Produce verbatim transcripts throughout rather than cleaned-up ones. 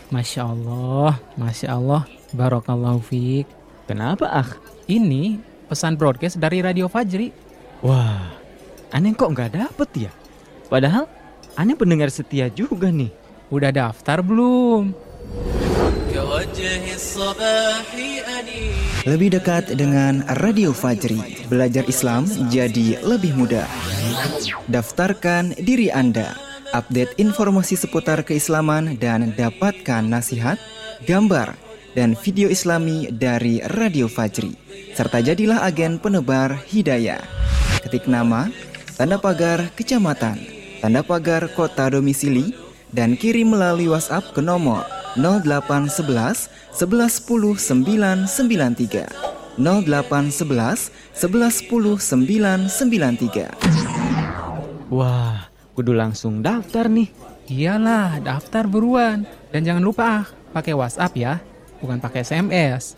Masya Allah, Masya Allah, Barakallahu fiik. Kenapa, Akh? Ini pesan broadcast dari Radio Fajri. Wah, aneh kok nggak dapet ya? Padahal aneh pendengar setia juga nih. Udah daftar belum? Lebih dekat dengan Radio Fajri, belajar Islam jadi lebih mudah. Daftarkan diri Anda, update informasi seputar keislaman dan dapatkan nasihat, gambar, dan video Islami dari Radio Fajri. Serta jadilah agen penebar hidayah. Ketik nama, tanda pagar kecamatan, tanda pagar kota domisili, dan kirim melalui WhatsApp ke nomor nol delapan satu satu satu satu nol sembilan sembilan tiga nol delapan satu satu satu satu sembilan sembilan tiga. Wah, kudu langsung daftar nih. Iyalah, daftar buruan. Dan jangan lupa, pakai WhatsApp ya, bukan pakai S M S.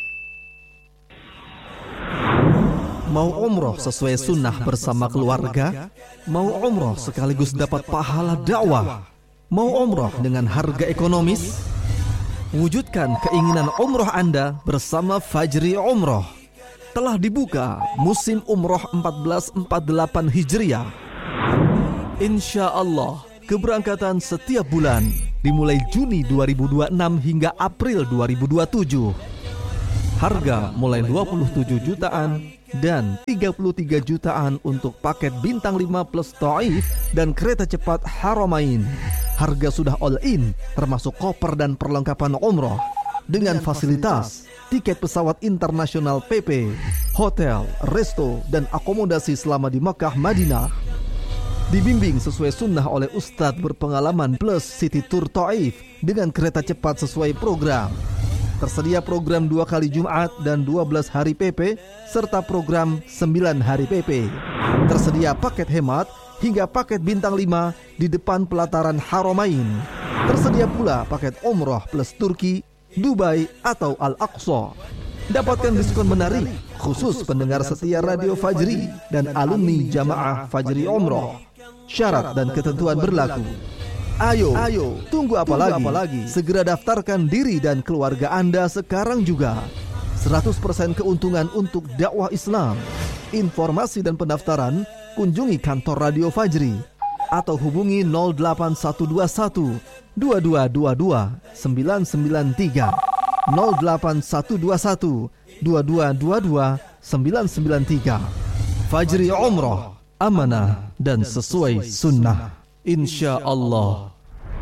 Mau umroh sesuai sunnah bersama keluarga? Mau umroh sekaligus dapat pahala dakwah? Mau umroh dengan harga ekonomis? Wujudkan keinginan umroh Anda bersama Fajri Umroh. Telah dibuka musim umroh seribu empat ratus empat puluh delapan Hijriah. Insya Allah, keberangkatan setiap bulan dimulai Juni dua ribu dua puluh enam hingga April dua ribu dua puluh tujuh. Harga mulai dua puluh tujuh jutaan dan tiga puluh tiga jutaan untuk paket bintang lima plus Taif dan kereta cepat Haramain. Harga sudah all in, termasuk koper dan perlengkapan umroh, dengan fasilitas tiket pesawat internasional P P, hotel, resto, dan akomodasi selama di Makkah Madinah. Dibimbing sesuai sunnah oleh Ustadz berpengalaman plus City Tour Taif dengan kereta cepat sesuai program. Tersedia program dua kali Jumat dan dua belas hari P P serta program sembilan hari P P. Tersedia paket hemat hingga paket bintang lima di depan pelataran Haramain. Tersedia pula paket umroh plus Turki, Dubai atau Al-Aqsa. Dapatkan diskon menarik khusus pendengar setia Radio Fajri dan alumni Jamaah Fajri Umroh. Syarat dan ketentuan berlaku. Ayo, ayo, tunggu apa lagi? apa lagi? Segera daftarkan diri dan keluarga Anda sekarang juga. seratus persen keuntungan untuk dakwah Islam. Informasi dan pendaftaran kunjungi kantor Radio Fajri atau hubungi nol delapan satu dua satu dua dua dua dua sembilan sembilan tiga nol delapan satu dua satu dua dua dua dua sembilan sembilan tiga. Fajri Umroh, amanah dan sesuai sunnah, insya Allah.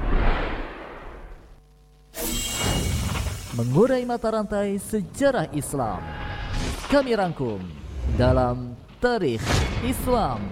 Mengurai mata rantai sejarah Islam, kami rangkum dalam Tarikh Islam.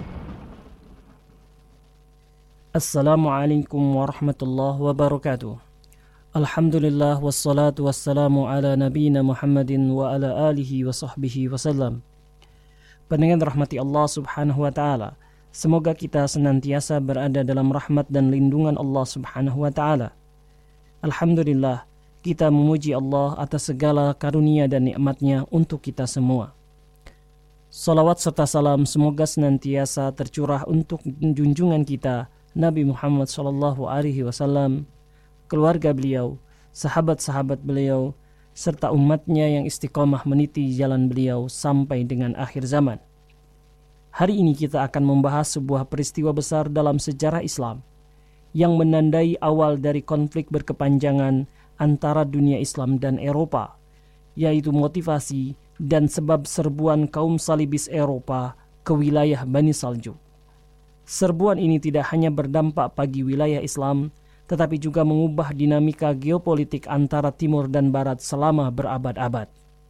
Assalamualaikum warahmatullahi wabarakatuh. Alhamdulillah wassalatu wassalamu ala nabiyina Muhammadin wa ala alihi wa sahbihi wasallam. Pendengar rahmati Allah subhanahu wa ta'ala, semoga kita senantiasa berada dalam rahmat dan lindungan Allah subhanahu wa ta'ala. Alhamdulillah, kita memuji Allah atas segala karunia dan nikmatnya untuk kita semua. Salawat serta salam semoga senantiasa tercurah untuk junjungan kita Nabi Muhammad sallallahu alaihi wasallam, keluarga beliau, sahabat-sahabat beliau, serta umatnya yang istiqomah meniti jalan beliau sampai dengan akhir zaman. Hari ini kita akan membahas sebuah peristiwa besar dalam sejarah Islam yang menandai awal dari konflik berkepanjangan antara dunia Islam dan Eropa, yaitu motivasi dan sebab serbuan kaum salibis Eropa ke wilayah Bani Saljuk. Serbuan ini tidak hanya berdampak bagi wilayah Islam, tetapi juga mengubah dinamika geopolitik antara Timur dan Barat selama berabad-abad.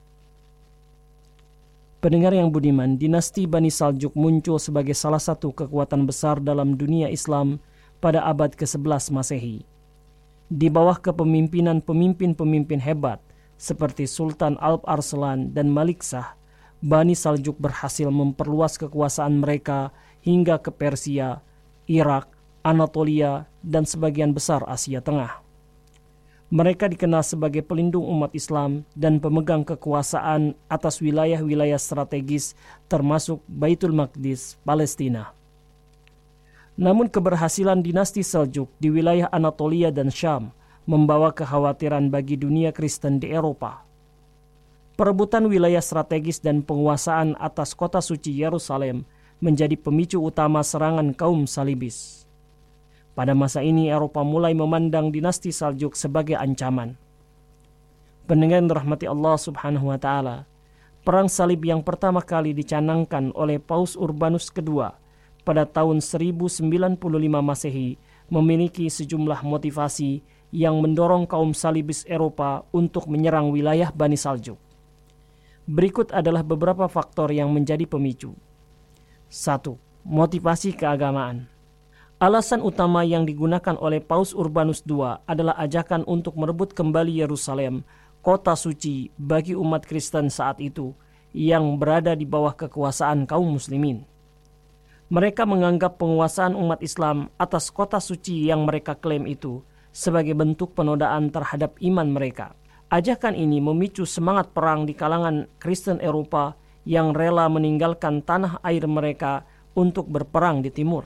Pendengar yang budiman, dinasti Bani Saljuk muncul sebagai salah satu kekuatan besar dalam dunia Islam pada abad kesebelas Masehi. Di bawah kepemimpinan pemimpin-pemimpin hebat seperti Sultan Alp Arslan dan Malik Shah, Bani Saljuk berhasil memperluas kekuasaan mereka hingga ke Persia, Irak, Anatolia, dan sebagian besar Asia Tengah. Mereka dikenal sebagai pelindung umat Islam dan pemegang kekuasaan atas wilayah-wilayah strategis termasuk Baitul Maqdis, Palestina. Namun keberhasilan dinasti Seljuk di wilayah Anatolia dan Syam membawa kekhawatiran bagi dunia Kristen di Eropa. Perebutan wilayah strategis dan penguasaan atas kota suci Yerusalem menjadi pemicu utama serangan kaum Salibis. Pada masa ini Eropa mulai memandang dinasti Saljuk sebagai ancaman. Pendengar yang dirahmati Allah Subhanahu wa taala, perang salib yang pertama kali dicanangkan oleh Paus Urbanus kedua pada tahun seribu sembilan puluh lima Masehi memiliki sejumlah motivasi yang mendorong kaum Salibis Eropa untuk menyerang wilayah Bani Saljuk. Berikut adalah beberapa faktor yang menjadi pemicu. Satu. Motivasi keagamaan. Alasan utama yang digunakan oleh Paus Urbanus kedua adalah ajakan untuk merebut kembali Yerusalem, kota suci bagi umat Kristen saat itu, yang berada di bawah kekuasaan kaum muslimin. Mereka menganggap penguasaan umat Islam atas kota suci yang mereka klaim itu sebagai bentuk penodaan terhadap iman mereka. Ajakan ini memicu semangat perang di kalangan Kristen Eropa yang rela meninggalkan tanah air mereka untuk berperang di timur.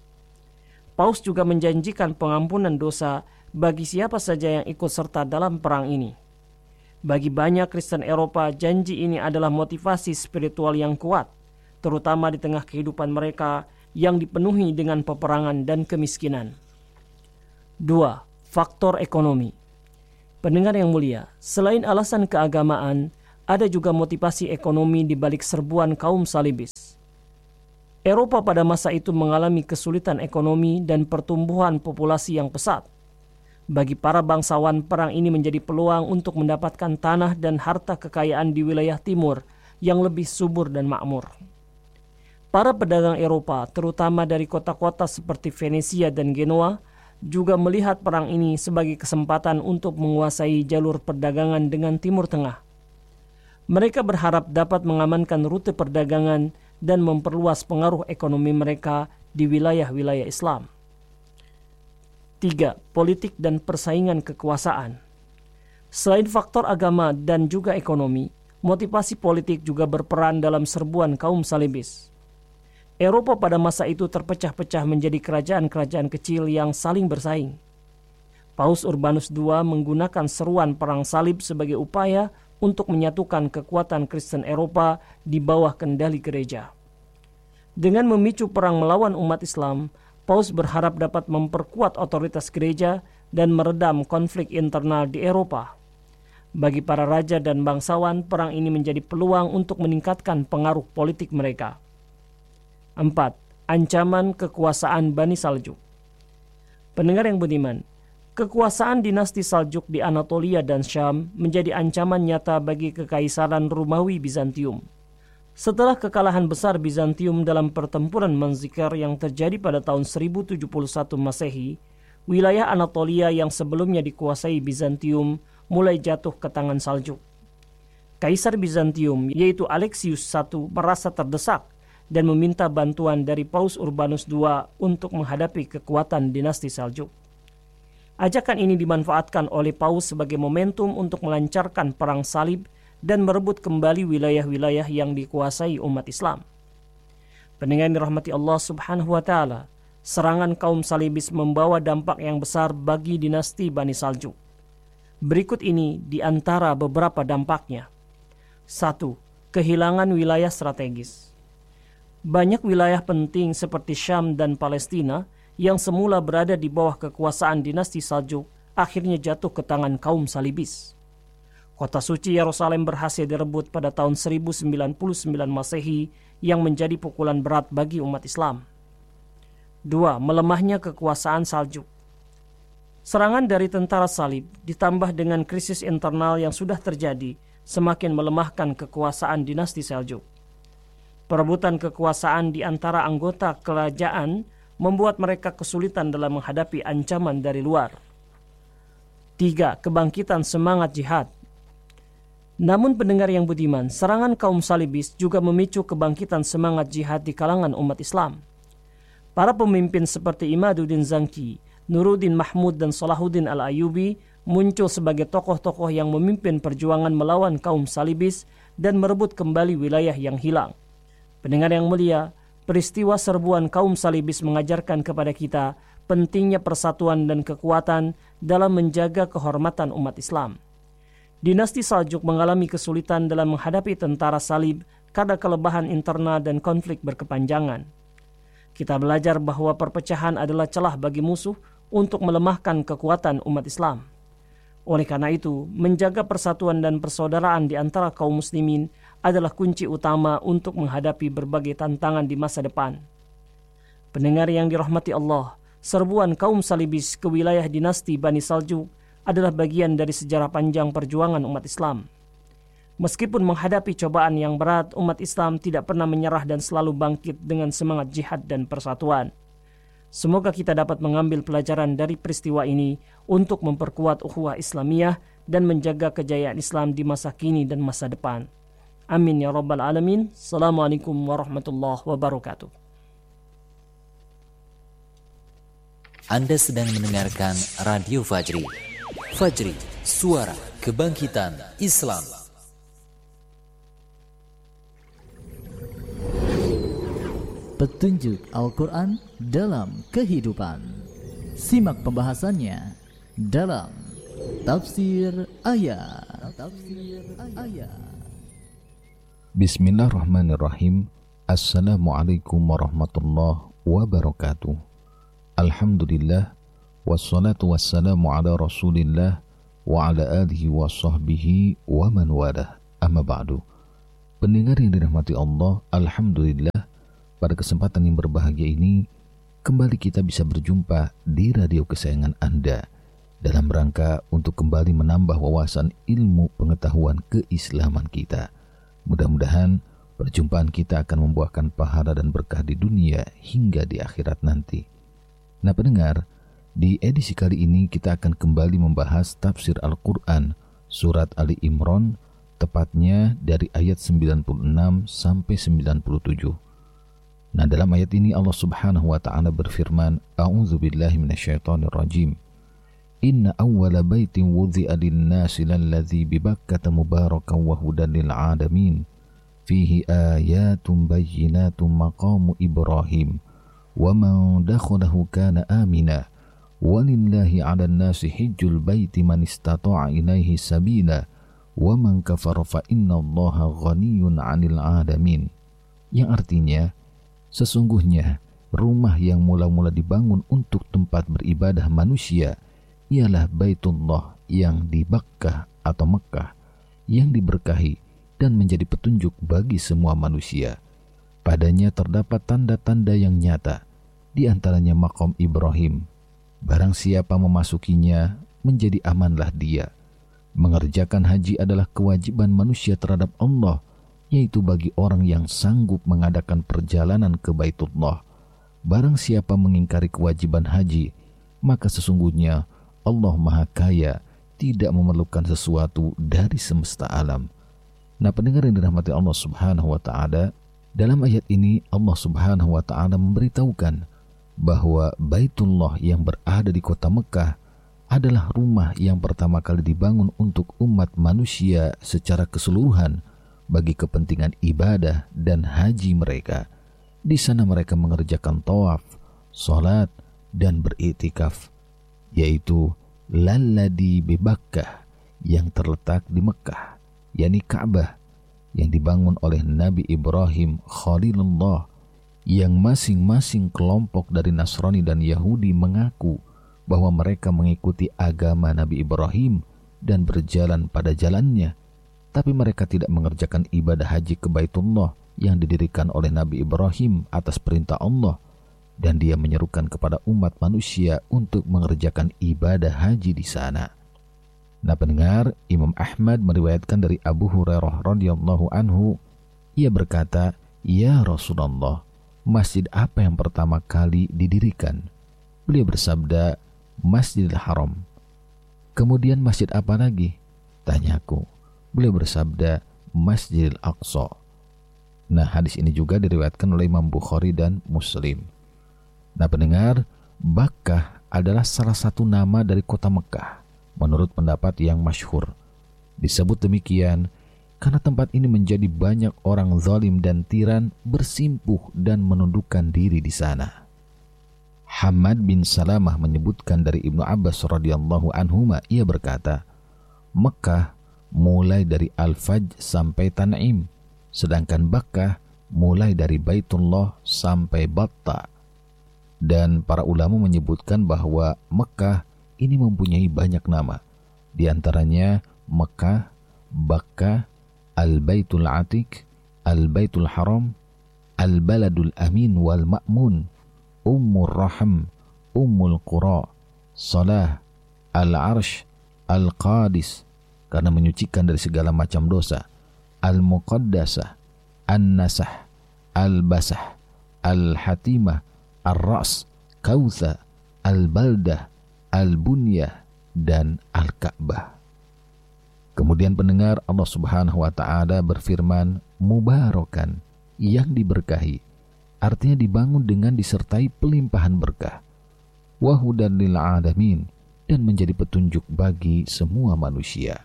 Paus juga menjanjikan pengampunan dosa bagi siapa saja yang ikut serta dalam perang ini. Bagi banyak Kristen Eropa, janji ini adalah motivasi spiritual yang kuat, terutama di tengah kehidupan mereka yang dipenuhi dengan peperangan dan kemiskinan. Dua. Faktor ekonomi. Pendengar yang mulia, selain alasan keagamaan, ada juga motivasi ekonomi di balik serbuan kaum Salibis. Eropa pada masa itu mengalami kesulitan ekonomi dan pertumbuhan populasi yang pesat. Bagi para bangsawan, perang ini menjadi peluang untuk mendapatkan tanah dan harta kekayaan di wilayah timur yang lebih subur dan makmur. Para pedagang Eropa, terutama dari kota-kota seperti Venesia dan Genoa, juga melihat perang ini sebagai kesempatan untuk menguasai jalur perdagangan dengan Timur Tengah. Mereka berharap dapat mengamankan rute perdagangan dan memperluas pengaruh ekonomi mereka di wilayah-wilayah Islam. Tiga. Politik dan persaingan kekuasaan. Selain faktor agama dan juga ekonomi, motivasi politik juga berperan dalam serbuan kaum Salibis. Eropa pada masa itu terpecah-pecah menjadi kerajaan-kerajaan kecil yang saling bersaing. Paus Urbanus kedua menggunakan seruan perang salib sebagai upaya untuk menyatukan kekuatan Kristen Eropa di bawah kendali gereja. Dengan memicu perang melawan umat Islam, Paus berharap dapat memperkuat otoritas gereja dan meredam konflik internal di Eropa. Bagi para raja dan bangsawan, perang ini menjadi peluang untuk meningkatkan pengaruh politik mereka. Empat. Ancaman kekuasaan Bani Saljuk. Pendengar yang budiman, kekuasaan dinasti Saljuk di Anatolia dan Syam menjadi ancaman nyata bagi kekaisaran Romawi Bizantium. Setelah kekalahan besar Bizantium dalam pertempuran Manzikar yang terjadi pada tahun seribu tujuh puluh satu Masehi, wilayah Anatolia yang sebelumnya dikuasai Bizantium mulai jatuh ke tangan Saljuk. Kaisar Bizantium, yaitu Alexius the First, merasa terdesak dan meminta bantuan dari Paus Urbanus kedua untuk menghadapi kekuatan dinasti Saljuk. Ajakan ini dimanfaatkan oleh Paus sebagai momentum untuk melancarkan perang salib dan merebut kembali wilayah-wilayah yang dikuasai umat Islam. Pendengar yang dirahmati Allah Subhanahu wa taala, serangan kaum Salibis membawa dampak yang besar bagi dinasti Bani Saljuk. Berikut ini di antara beberapa dampaknya. Satu. Kehilangan wilayah strategis. Banyak wilayah penting seperti Syam dan Palestina yang semula berada di bawah kekuasaan dinasti Saljuk akhirnya jatuh ke tangan kaum Salibis. Kota suci Yerusalem berhasil direbut pada tahun seribu sembilan puluh sembilan Masehi yang menjadi pukulan berat bagi umat Islam. Dua. Melemahnya kekuasaan Saljuk. Serangan dari tentara salib ditambah dengan krisis internal yang sudah terjadi semakin melemahkan kekuasaan dinasti Saljuk. Perebutan kekuasaan di antara anggota kerajaan membuat mereka kesulitan dalam menghadapi ancaman dari luar. Tiga. Kebangkitan semangat jihad. Namun pendengar yang budiman, serangan kaum Salibis juga memicu kebangkitan semangat jihad di kalangan umat Islam. Para pemimpin seperti Imaduddin Zanki, Nuruddin Mahmud dan Salahuddin Al-Ayyubi muncul sebagai tokoh-tokoh yang memimpin perjuangan melawan kaum Salibis dan merebut kembali wilayah yang hilang. Pendengar yang mulia, peristiwa serbuan kaum salibis mengajarkan kepada kita pentingnya persatuan dan kekuatan dalam menjaga kehormatan umat Islam. Dinasti Saljuk mengalami kesulitan dalam menghadapi tentara salib karena kelebahan internal dan konflik berkepanjangan. Kita belajar bahwa perpecahan adalah celah bagi musuh untuk melemahkan kekuatan umat Islam. Oleh karena itu, menjaga persatuan dan persaudaraan di antara kaum muslimin adalah kunci utama untuk menghadapi berbagai tantangan di masa depan. Pendengar yang dirahmati Allah, serbuan kaum salibis ke wilayah dinasti Bani Saljuk adalah bagian dari sejarah panjang perjuangan umat Islam. Meskipun menghadapi cobaan yang berat, umat Islam tidak pernah menyerah dan selalu bangkit dengan semangat jihad dan persatuan. Semoga kita dapat mengambil pelajaran dari peristiwa ini untuk memperkuat ukhuwah Islamiyah dan menjaga kejayaan Islam di masa kini dan masa depan. Amin ya rabbal alamin. Assalamualaikum warahmatullahi wabarakatuh. Anda sedang mendengarkan Radio Fajri. Fajri, suara kebangkitan Islam. Petunjuk Al-Quran dalam kehidupan. Simak pembahasannya dalam Tafsir Ayat. Tafsir Ayat. Bismillahirrahmanirrahim. Assalamualaikum warahmatullahi wabarakatuh. Alhamdulillah. Wassalatu wassalamu ala rasulillah wa ala alihi wa sahbihi wa man walah. Amma ba'du. Pendengar yang dirahmati Allah, Alhamdulillah, pada kesempatan yang berbahagia ini, kembali kita bisa berjumpa di radio kesayangan Anda dalam rangka untuk kembali menambah wawasan ilmu pengetahuan keislaman kita. Mudah-mudahan perjumpaan kita akan membuahkan pahala dan berkah di dunia hingga di akhirat nanti. Nah pendengar, di edisi kali ini kita akan kembali membahas tafsir Al-Quran surat Ali Imran, tepatnya dari ayat sembilan puluh enam sampai sembilan puluh tujuh. Nah dalam ayat ini Allah subhanahu wa ta'ala berfirman, A'udzubillahi minasyaitonir rajim. Inna awwala baitin wudhi'a lin-nasi lalladzi bibakkata mubarakan wa hudan lil 'alamin. Fihi ayatun bayyinatun maqamu Ibrahim wa man dakhalahu kana amina. Walillahi 'alan nasi hajjul baiti man istata'a ilaihi sabila wa man kafara fa innallaha ghaniyyun 'anil 'alamin. Yang artinya, sesungguhnya rumah yang mula-mula dibangun untuk tempat beribadah manusia ialah Baitullah yang di Bakkah atau Mekah, yang diberkahi dan menjadi petunjuk bagi semua manusia. Padanya terdapat tanda-tanda yang nyata, di antaranya maqam Ibrahim. Barang siapa memasukinya, menjadi amanlah dia. Mengerjakan haji adalah kewajiban manusia terhadap Allah, yaitu bagi orang yang sanggup mengadakan perjalanan ke Baitullah. Barang siapa mengingkari kewajiban haji, maka sesungguhnya Allah Maha Kaya, tidak memerlukan sesuatu dari semesta alam. Nah pendengar yang dirahmati Allah subhanahu wa ta'ala, dalam ayat ini Allah subhanahu wa ta'ala memberitahukan bahwa Baitullah yang berada di kota Mekah adalah rumah yang pertama kali dibangun untuk umat manusia secara keseluruhan, bagi kepentingan ibadah dan haji mereka. Di sana mereka mengerjakan tawaf, salat, dan beriktikaf, yaitu lalladzi bi Bakkah yang terletak di Mekah, yakni Ka'bah yang dibangun oleh Nabi Ibrahim Khalilullah, yang masing-masing kelompok dari Nasrani dan Yahudi mengaku bahwa mereka mengikuti agama Nabi Ibrahim dan berjalan pada jalannya. Tapi mereka tidak mengerjakan ibadah haji ke Baitullah yang didirikan oleh Nabi Ibrahim atas perintah Allah, dan dia menyerukan kepada umat manusia untuk mengerjakan ibadah haji di sana. Nah pendengar, Imam Ahmad meriwayatkan dari Abu Hurairah radhiyallahu anhu, ia berkata, "Ya Rasulullah, masjid apa yang pertama kali didirikan?" Beliau bersabda, "Masjidil Haram." "Kemudian masjid apa lagi?" tanyaku. Beliau bersabda, Masjidil Aqsa. Nah hadis ini juga diriwayatkan oleh Imam Bukhari dan Muslim. Nah pendengar, Bakkah adalah salah satu nama dari kota Mekah menurut pendapat yang masyhur. Disebut demikian karena tempat ini menjadi banyak orang zalim dan tiran bersimpuh dan menundukkan diri di sana. Hamad bin Salamah menyebutkan dari Ibnu Abbas radhiyallahu anhuma, ia berkata, Mekah mulai dari Al-Fajj sampai Tan'im, sedangkan Bakkah mulai dari Baitullah sampai Batta. Dan para ulama menyebutkan bahwa Mekah ini mempunyai banyak nama, di antaranya Mekah, Bakkah, Al-Baitul Atiq, Al-Baitul Haram, Al-Baladul Amin wal Ma'mun, Ummur Rahim, Ummul Qura, Salah, Al-Arsh, Al-Qadis, karena menyucikan dari segala macam dosa, Al-Muqaddasah, An-Nasah, Al-Basah, Al-Hatimah, Ar-Ras, Kautha, Al-Baldah, Al-Bunyah, dan Al-Ka'bah. Kemudian pendengar, Allah Subhanahu wa Ta'ala berfirman, Mubarakan, yang diberkahi, artinya dibangun dengan disertai pelimpahan berkah, wa hudan lil alamin, dan menjadi petunjuk bagi semua manusia.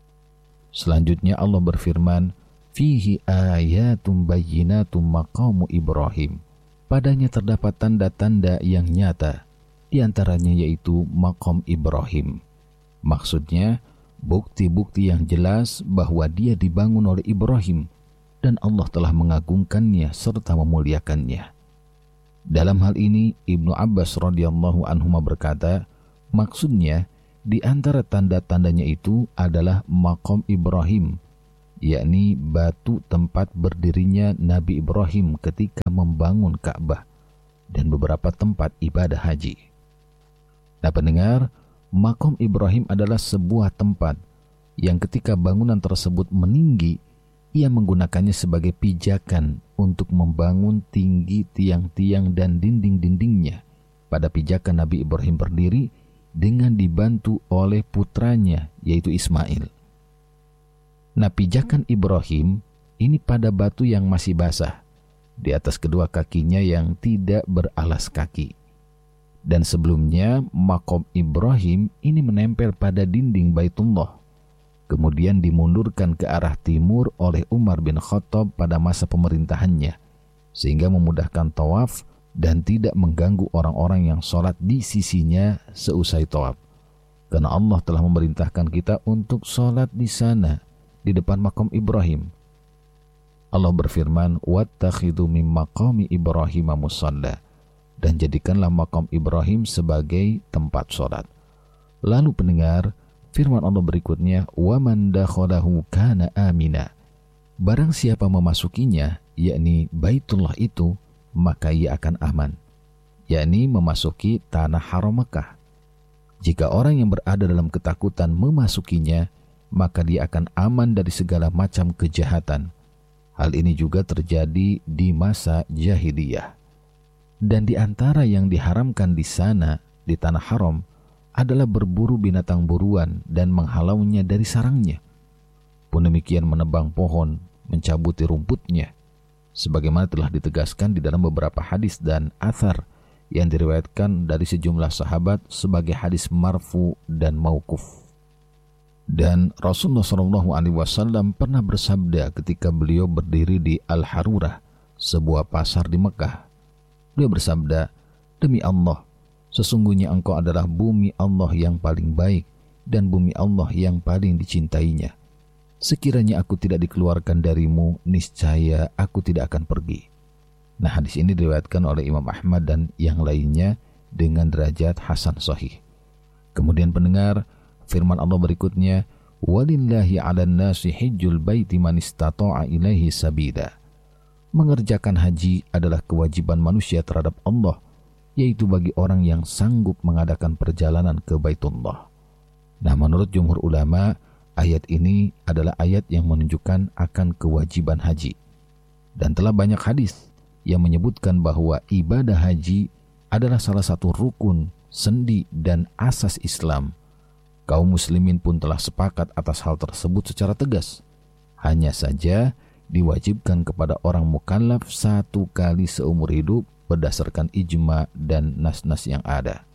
Selanjutnya Allah berfirman, fihi ayatum bayyinatum maqamu Ibrahim, padanya terdapat tanda-tanda yang nyata, di antaranya yaitu maqam Ibrahim. Maksudnya bukti-bukti yang jelas bahwa dia dibangun oleh Ibrahim dan Allah telah mengagungkannya serta memuliakannya. Dalam hal ini Ibnu Abbas radhiyallahu anhuma berkata, maksudnya di antara tanda-tandanya itu adalah maqam Ibrahim, yakni batu tempat berdirinya Nabi Ibrahim ketika membangun Ka'bah, dan beberapa tempat ibadah haji. Nah pendengar, maqam Ibrahim adalah sebuah tempat yang ketika bangunan tersebut meninggi, ia menggunakannya sebagai pijakan untuk membangun tinggi tiang-tiang dan dinding-dindingnya pada pijakan Nabi Ibrahim berdiri dengan dibantu oleh putranya yaitu Ismail. Nah pijakan Ibrahim ini pada batu yang masih basah di atas kedua kakinya yang tidak beralas kaki. Dan sebelumnya maqam Ibrahim ini menempel pada dinding Baitullah, kemudian dimundurkan ke arah timur oleh Umar bin Khattab pada masa pemerintahannya, sehingga memudahkan tawaf dan tidak mengganggu orang-orang yang sholat di sisinya seusai tawaf. Karena Allah telah memerintahkan kita untuk sholat di sana, di depan maqam Ibrahim. Allah berfirman, wattakhidhu mim maqami Ibrahim musalla, dan jadikanlah maqam Ibrahim sebagai tempat sholat. Lalu pendengar, firman Allah berikutnya, وَمَنْ دَخَلَهُ كَانَ آمِنًا, barang siapa memasukinya, yakni Baitullah itu, maka ia akan aman, yakni memasuki tanah haram Mekah. Jika orang yang berada dalam ketakutan memasukinya, maka dia akan aman dari segala macam kejahatan. Hal ini juga terjadi di masa jahiliyah. Dan di antara yang diharamkan di sana, di tanah haram, adalah berburu binatang buruan dan menghalaunya dari sarangnya. Pun demikian menebang pohon, mencabuti rumputnya, sebagaimana telah ditegaskan di dalam beberapa hadis dan athar yang diriwayatkan dari sejumlah sahabat sebagai hadis marfu dan mauquf. Dan Rasulullah shallallahu alaihi wasallam pernah bersabda ketika beliau berdiri di Al-Harurah, sebuah pasar di Mekah. Beliau bersabda, demi Allah, sesungguhnya engkau adalah bumi Allah yang paling baik dan bumi Allah yang paling dicintainya. Sekiranya aku tidak dikeluarkan darimu, niscaya aku tidak akan pergi. Nah, hadis ini diriwayatkan oleh Imam Ahmad dan yang lainnya dengan derajat hasan sahih. Kemudian pendengar, firman Allah berikutnya, walillahi 'alan nasi hajjul baiti man istata'a ilaihi sabila. Mengerjakan haji adalah kewajiban manusia terhadap Allah, yaitu bagi orang yang sanggup mengadakan perjalanan ke Baitullah. Nah, menurut jumhur ulama, ayat ini adalah ayat yang menunjukkan akan kewajiban haji. Dan telah banyak hadis yang menyebutkan bahwa ibadah haji adalah salah satu rukun, sendi, dan asas Islam. Kaum muslimin pun telah sepakat atas hal tersebut secara tegas. Hanya saja diwajibkan kepada orang mukallaf satu kali seumur hidup berdasarkan ijma dan nas-nas yang ada.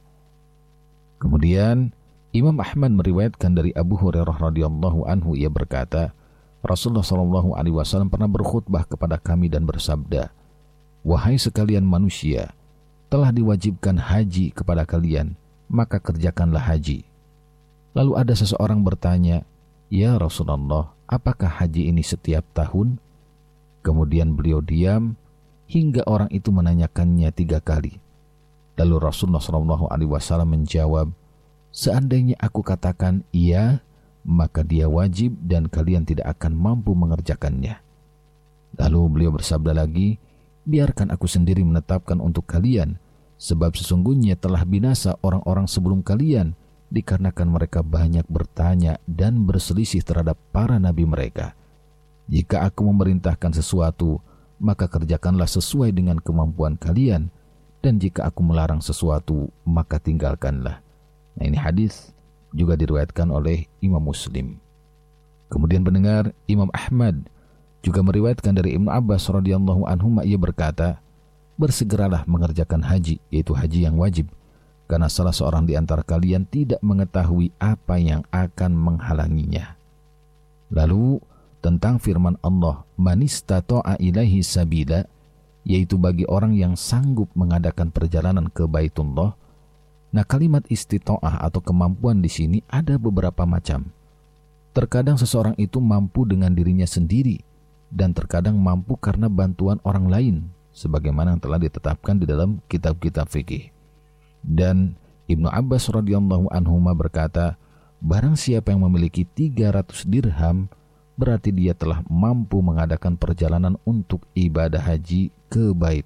Kemudian Imam Ahmad meriwayatkan dari Abu Hurairah radhiyallahu anhu, ia berkata, Rasulullah shallallahu alaihi wasallam pernah berkhutbah kepada kami dan bersabda, "Wahai sekalian manusia, telah diwajibkan haji kepada kalian, maka kerjakanlah haji." Lalu ada seseorang bertanya, "Ya Rasulullah, apakah haji ini setiap tahun?" Kemudian beliau diam hingga orang itu menanyakannya tiga kali. Lalu Rasulullah shallallahu alaihi wasallam menjawab, "Seandainya aku katakan iya, maka dia wajib dan kalian tidak akan mampu mengerjakannya." Lalu beliau bersabda lagi, "Biarkan aku sendiri menetapkan untuk kalian, sebab sesungguhnya telah binasa orang-orang sebelum kalian dikarenakan mereka banyak bertanya dan berselisih terhadap para nabi mereka. Jika aku memerintahkan sesuatu, maka kerjakanlah sesuai dengan kemampuan kalian, dan jika aku melarang sesuatu, maka tinggalkanlah." Nah, ini hadis juga diriwayatkan oleh Imam Muslim. Kemudian pendengar, Imam Ahmad juga meriwayatkan dari Ibnu Abbas radhiyallahu anhu, ia berkata, "Bersegeralah mengerjakan haji, yaitu haji yang wajib, karena salah seorang di antara kalian tidak mengetahui apa yang akan menghalanginya." Lalu tentang firman Allah, "Man istata'a ilaihi sabila," yaitu bagi orang yang sanggup mengadakan perjalanan ke Baitullah. Nah, kalimat istita'ah atau kemampuan di sini ada beberapa macam. Terkadang seseorang itu mampu dengan dirinya sendiri, dan terkadang mampu karena bantuan orang lain, sebagaimana yang telah ditetapkan di dalam kitab-kitab fikih. Dan Ibnu Abbas radhiyallahu anhuma berkata, barang siapa yang memiliki tiga ratus dirham, berarti dia telah mampu mengadakan perjalanan untuk ibadah haji ke Bait